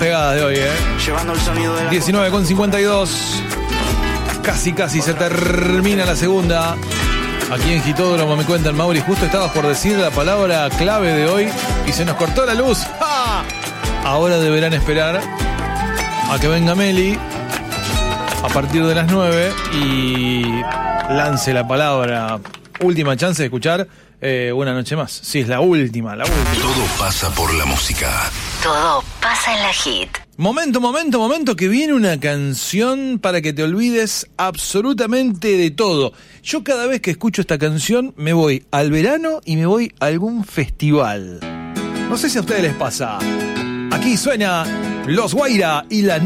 Pegada de hoy, Llevando el sonido de la 19:52. Casi se termina la segunda. Aquí en Gitódromo me cuentan, Mauri, justo estabas por decir la palabra clave de hoy y se nos cortó la luz. ¡Ja! Ahora deberán esperar a que venga Meli a partir de las 9 y lance la palabra. Última chance de escuchar Una Noche Más. Sí, es la última. Todo pasa por la música. Todo pasa en la hit. Momento, que viene una canción para que te olvides absolutamente de todo. Yo cada vez que escucho esta canción me voy al verano y me voy a algún festival. No sé si a ustedes les pasa. Aquí suena Los Guaira y la